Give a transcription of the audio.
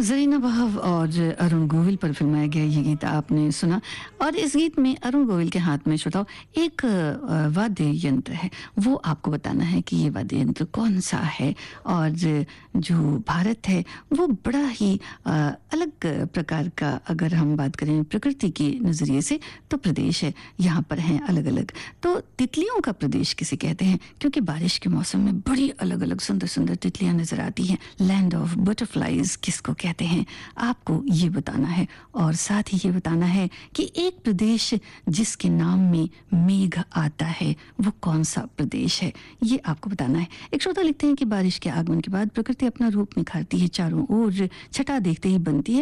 ज़रीना बहव और अरुण गोविल पर फिल्माया गया ये गीत आपने सुना। और इस गीत में अरुण गोविल के हाथ में श्रोताओ एक वाद्य यंत्र है। वो आपको बताना है कि ये वाद्य यंत्र कौन सा है। और जो भारत है वो बड़ा ही अलग प्रकार का, अगर हम बात करें प्रकृति के नज़रिए से, तो प्रदेश है। यहाँ पर हैं अलग अलग, तो तितलियों का प्रदेश किसे कहते हैं, क्योंकि बारिश के मौसम में बड़ी अलग अलग सुंदर सुंदर तितलियां नजर आती हैं। लैंड ऑफ बटरफ्लाइज किसको कहते हैं, आपको ये बताना है। और साथ ही ये बताना है कि एक प्रदेश जिसके नाम में मेघ आता है वो कौन सा प्रदेश है, ये आपको बताना है। एक श्रोता लिखते हैं कि बारिश के आगमन के बाद प्रकृति अपना रूप निखारती है, चारों ओर छटा देखते ही बनती है